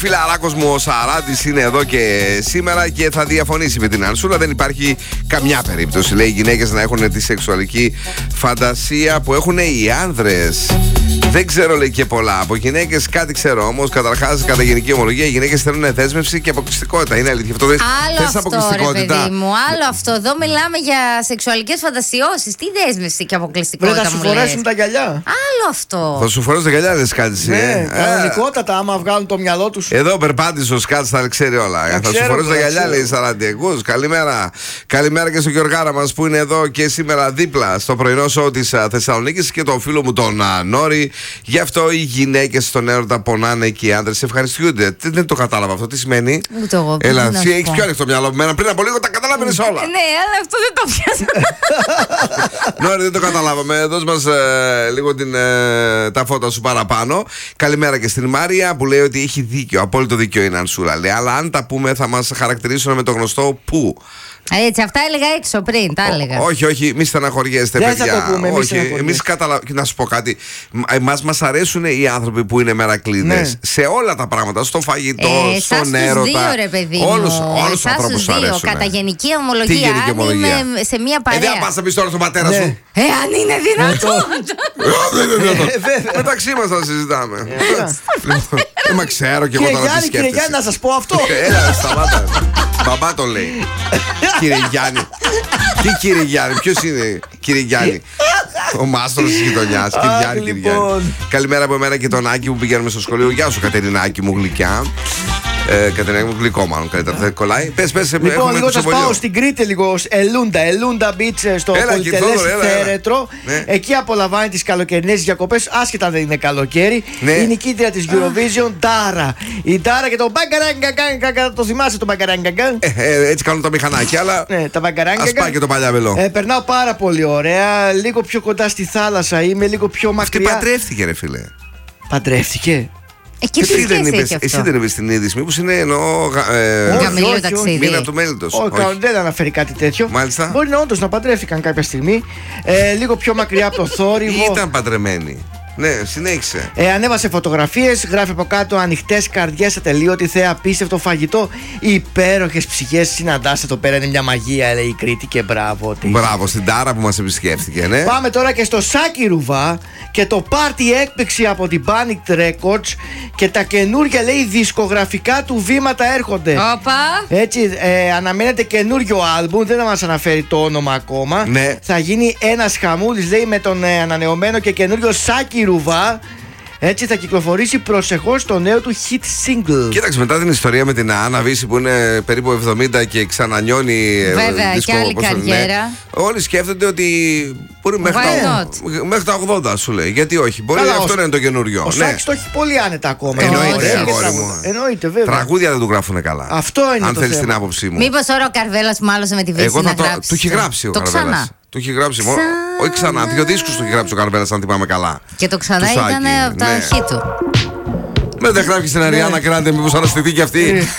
Φιλαράκος μου ο Σαράντης είναι εδώ και σήμερα και θα διαφωνήσει με την Ανσούλα. Δεν υπάρχει καμιά περίπτωση, λέει, οι γυναίκες να έχουν τη σεξουαλική φαντασία που έχουν οι άνδρες. Δεν ξέρω, λέει, και πολλά. Από γυναίκες κάτι ξέρω όμως. Καταρχάς, κατά γενική ομολογία, οι γυναίκες θέλουν δέσμευση και αποκλειστικότητα. Είναι αλήθεια αυτό? Άλλο αυτό, ρε παιδί μου. Άλλο αυτό. Εδώ μιλάμε για σεξουαλικές φαντασιώσεις. Τι δέσμευση και αποκλειστικότητα? Θα σου φορέσουν τα γυαλιά. Άλλο αυτό. Θα σου φορέσουν τα γυαλιά, λες κάτι εσύ? Ναι, κανονικότατα, άμα βγάλουν το μυαλό τους. Εδώ περπάτησε ο Σκάτς, θα ξέρει όλα. Θα σου φορέσουν τα γυαλιά, λέει, Σαραντιακούς. Καλημέρα. Καλημέρα και στο Γιωργάρα μας που είναι εδώ και σήμερα δίπλα στο πρωινό σοου της Θεσσαλονίκης και τον φίλο μου τον Νόρη. Γι' αυτό οι γυναίκες στον έρωτα πονάνε και οι άντρες ευχαριστούνται. Δεν το κατάλαβα αυτό. Τι σημαίνει? Ούτε εγώ. Έλα, εσύ έχεις πιο ανοιχτό μυαλό από μένα. Πριν από λίγο τα καταλάβαινες όλα. Ναι, αλλά αυτό δεν το πιάσα. Νόρη, δεν το καταλάβαμε. Δώσ' μας λίγο τα φώτα σου παραπάνω. Καλημέρα και στην Μάρια που λέει ότι έχει δίκιο. Απόλυτο δίκιο είναι, Ανσούλα. Λέει, αλλά αν τα πούμε θα μας χαρακτηρίσουν με το γνωστό που. Έτσι, αυτά έλεγα έξω πριν, τα έλεγα. Όχι, μη στεναχωριέστε, δεν παιδιά. Θα το πούμε, όχι, εμείς να σου πω κάτι. Μας αρέσουν οι άνθρωποι που είναι μερακλείδες. Ναι. Σε όλα τα πράγματα. Στο φαγητό, στον έρωτα. Τους δύο, ρε παιδί μου. Όλους τους ανθρώπους σου αρέσουν. Κατά γενική ομολογία. Τι γενική ομολογία? Αν είμαι σε μια παρέα. Δεν πας να πεις τώρα στον πατέρα Ναι. σου. Αν είναι δυνατόν. Δεν είναι δυνατόν. Μεταξύ μας θα συζητάμε. Μα ξέρω και εγώ τώρα τι σκέφτεσαι. Κύριε Γιάννη, να σας πω αυτό. Έλα, σταμάτα. Μπαμπά το λέει. Κύριε Γιάννη. Τι κύριε Γιάννη, ποιος είναι κύριε Γιάννη? Ο μάστρος της γειτονιάς. Κύριε Γιάννη, κύριε Γιάννη. Καλημέρα από εμένα και τον Άκη που πηγαίνουμε στο σχολείο. Γεια σου, Κατερινάκη μου γλυκιά. Κατερινάκη μου γλυκό, μάλλον καλύτερα. Δεν κολλάει. Πες. Λοιπόν, λίγο σας πάω στην Κρήτη, λίγο. Ελούντα Beach στο πολυτελές Θέρετρο. Εκεί απολαμβάνει τις καλοκαιρινές διακοπές, άσχετα δεν είναι καλοκαίρι. Είναι η νικήτρια της Eurovision, Ντάρα. Η Ντάρα και το μπαγκαραγκαγκαγκαγκαγκ. Το θυμάσαι το μπαγκαραγκαγκαγκ? Έτσι κάνουν τα μηχανάκια, αλλά. Ναι, τα μπαγκαραγκαγκαγκ. Ας πάει και το παλιάβελο. Περνάω πάρα πολύ ωραία. Λίγο πιο κοντά στη θάλασσα είμαι, λίγο πιο μακριά. Αυτή παντρεύτηκε, ρε φίλε. Παντρεύτηκε. Και τι σχέση έχει αυτό? Εσύ δεν είπες την είδηση? Μήπως είναι εννοώ Γαμηλό ταξίδι. μήνα του μέλητος? Όχι, δεν αναφέρει κάτι τέτοιο. Μάλιστα. Μπορεί να όντως να παντρεύτηκαν κάποια στιγμή. Λίγο πιο μακριά από το θόρυβο. Ήταν παντρεμένοι. Ναι, συνέχισε. Ανέβασε φωτογραφίες, γράφει από κάτω ανοιχτές καρδιές, ατελείωτη θέα, απίστευτο φαγητό. Υπέροχες ψυχές συναντάς εδώ πέρα. Είναι μια μαγεία, λέει η Κρήτη, και μπράβο. Μπράβο στην Τάρα που μας επισκέφθηκε, ναι. Πάμε τώρα και στο Σάκη Ρουβά και το πάρτι έκπληξη από την Panic Records και τα καινούργια, λέει, δισκογραφικά του βήματα έρχονται. Όπα. Έτσι, αναμένεται καινούριο άλμπουμ, δεν θα μας αναφέρει το όνομα ακόμα. Ναι. Θα γίνει ένας χαμούλης, λέει, με τον ανανεωμένο και καινούριο Σάκη Ρουβά. Έτσι θα κυκλοφορήσει προσεχώς το νέο του hit single. Κοίταξε, μετά την ιστορία με την Άννα Βύση που είναι περίπου 70 και ξανανιώνει. Βέβαια, δίσκο, και άλλη καριέρα. Ναι, όλοι σκέφτονται ότι μπορεί μέχρι τα 80, σου λέει. Γιατί όχι, μπορεί αυτό να είναι το καινούριο. Ο Σάκης το έχει πολύ άνετα ακόμα. Εννοείται, αγόρι μου. Εννοείται, βέβαια. Τραγούδια δεν του γράφουν καλά. Αυτό είναι. Αν θέλει την άποψή μου. Μήπως τώρα ο Καρβέλας μάλωσε με τη Βύση? Εγώ να θα γράψει. του έχει γράψει ο Καρβέλας. Του έχει γράψει μόνο. Όχι ξανά, 2 δίσκους του έχει γράψει ο Καρβέλας, αν θυμάμαι καλά. Και το ξανά ήταν από τα χ του. Δεν γράφει στην Αριάννα Γκράντε, μήπως αναστηθεί κι αυτή.